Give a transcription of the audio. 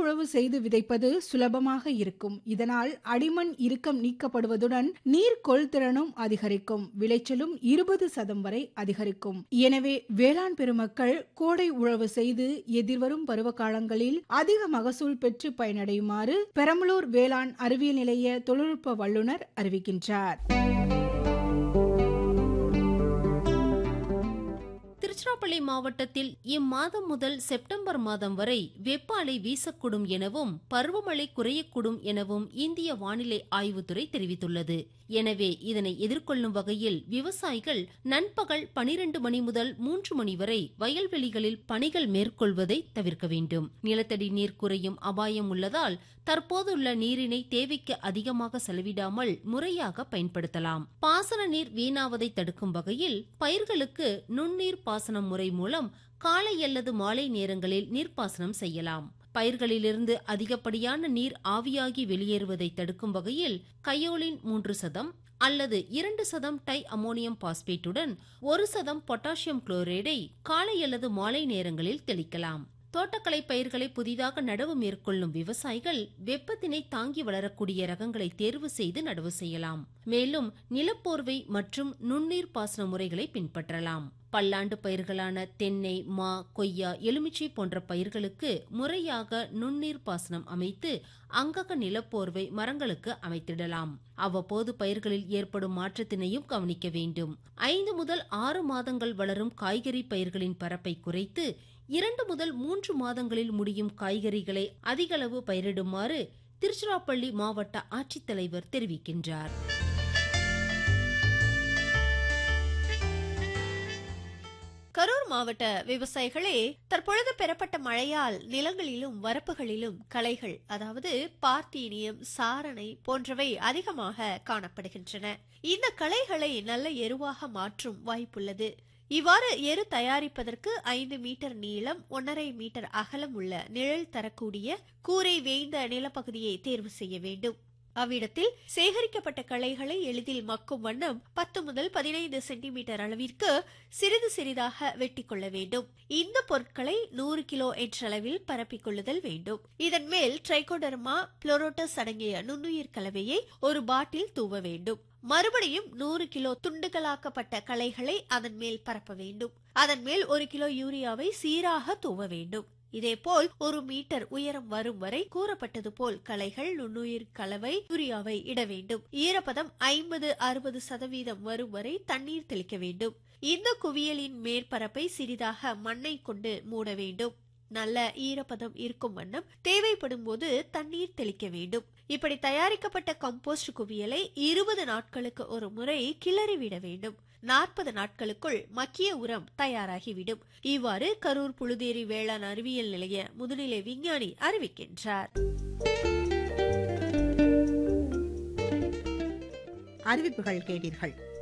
உழவு செய்து விதைப்பது சுலபமாக இருக்கும். இதனால் அடிமண் இறுக்கம் நீக்கப்படுவதுடன் நீர் கொள்திறனும் அதிகரிக்கும். விளைச்சலும் 20% வரை அதிகரிக்கும். எனவே வேளாண் பெருமக்கள் கோடை உழவு செய்து எதிர்வரும் பருவ காலங்களில் அதிக மகசூல் பெற்று பயனடையுமாறு பெரம்பலூர் வேளாண் அறிவியல் நிலைய தொழில்நுட்ப வல்லுநர் அறிவிக்கின்றார். திருச்சிராப்பள்ளி மாவட்டத்தில் இம்மாதம் முதல் செப்டம்பர் மாதம் வரை வெப்ப அலை வீசக்கூடும் எனவும் பருவமழை குறையக்கூடும் எனவும் இந்திய வானிலை ஆய்வுத்துறை தெரிவித்துள்ளது. எனவே இதனை எதிர்கொள்ளும் வகையில் விவசாயிகள் நண்பகல் 12 மணி முதல் 3 மணி வரை வயல்வெளிகளில் பணிகள் மேற்கொள்வதை தவிர்க்க வேண்டும். நிலத்தடி நீர் குறையும் அபாயம் உள்ளதால் தற்போதுள்ள நீரினை தேவைக்கு அதிகமாக செலவிடாமல் முறையாக பயன்படுத்தலாம். பாசன நீர் வீணாவதை தடுக்கும் வகையில் பயிர்களுக்கு நுண்ணீர் பாசனம் முறை மூலம் காலை அல்லது மாலை நேரங்களில் நீர்ப்பாசனம் செய்யலாம். பயிர்களிலிருந்து அதிகப்படியான நீர் ஆவியாகி வெளியேறுவதை தடுக்கும் வகையில் கயோலின் 3% அல்லது 2% டை அமோனியம் பாஸ்பேட்டுடன் 1% பொட்டாசியம் குளோரைடை காலை அல்லது மாலை நேரங்களில் தெளிக்கலாம். தோட்டக்கலை பயிர்களை புதிதாக நடவு மேற்கொள்ளும் விவசாயிகள் வெப்பத்தினை தாங்கி வளரக்கூடிய ரகங்களை தேர்வு செய்து நடவு செய்யலாம். மேலும் நிலப்போர்வை மற்றும் நுண்ணீர் பாசன முறைகளை பின்பற்றலாம். பல்லாண்டு பயிர்களான தென்னை, மா, கொய்யா, எலுமிச்சை போன்ற பயிர்களுக்கு முறையாக நுண்ணீர் பாசனம் அமைத்து அங்கக நிலப்போர்வை மரங்களுக்கு அமைத்திடலாம். அவ்வப்போது பயிர்களில் ஏற்படும் மாற்றத்தினையும் கவனிக்க வேண்டும். 5 முதல் 6 மாதங்கள் வளரும் காய்கறி பயிர்களின் பரப்பை குறைத்து 2 முதல் 3 மாதங்களில் முடியும் காய்கறிகளை அதிகளவு பயிரிடுமாறு திருச்சிராப்பள்ளி மாவட்ட ஆட்சித்தலைவர் தெரிவிக்கின்றார். கரூர் மாவட்ட விவசாயிகளே, தற்பொழுது பெறப்பட்ட மழையால் நிலங்களிலும் வரப்புகளிலும் களைகள், அதாவது பார்த்தீனியம், சாரணை போன்றவை அதிகமாக காணப்படுகின்றன. இந்த களைகளை நல்ல எருவாக மாற்றும் வாய்ப்புள்ளது. இவ்வாறு எரு தயாரிப்பதற்கு 5 மீட்டர் நீளம், 1.5 மீட்டர் அகலம் உள்ள நிழல் தரக்கூடிய கூரை வேய்ந்த நிலப்பகுதியை தேர்வு செய்ய வேண்டும். அவ்விடத்தில் சேகரிக்கப்பட்ட களைகளை எளிதில் மக்கும் வண்ணம் 10 முதல் 15 சென்டிமீட்டர் அளவிற்கு சிறிது சிறிதாக வெட்டிக் கொள்ள வேண்டும். இந்த பொருட்களை 100 கிலோ என்ற அளவில் பரப்பிக் கொள்ளுதல் வேண்டும். இதன் மேல் ட்ரைகோடர்மா புளோரோட்டஸ் அடங்கிய நுண்ணுயிர் கலவையை ஒரு பாட்டில் தூவ வேண்டும். மறுபடியும் 100 கிலோ துண்டுகளாக்கப்பட்ட களைகளை அதன் மேல் பரப்ப வேண்டும். அதன் மேல் 1 கிலோ யூரியாவை சீராக தூவ வேண்டும். இதேபோல் 1 மீட்டர் உயரம் வரும் வரை கூறப்பட்டது போல் களைகள், நுண்ணுயிர் கலவை, யூரியாவை இட வேண்டும். ஈரப்பதம் 50-60% வரும் வரை தண்ணீர் தெளிக்க வேண்டும். இந்த குவியலின் மேற்பரப்பை சிறிதாக மண்ணை கொண்டு மூட வேண்டும். நல்ல ஈரப்பதம் இருக்கும் வண்ணம் தேவைப்படும் போது தண்ணீர் தெளிக்க வேண்டும். இப்படி தயாரிக்கப்பட்ட கம்போஸ்ட் குவியலை 20 நாட்களுக்கு ஒரு முறை கிளறிவிட வேண்டும். 40 நாட்களுக்குள் மக்கிய உரம் தயாராகிவிடும். இவ்வாறு கரூர் புழுதேரி வேளாண் அறிவியல் நிலைய முதுநிலை விஞ்ஞானி அறிவிக்கின்றார். அறிவிப்புகள் கேட்டீர்கள்.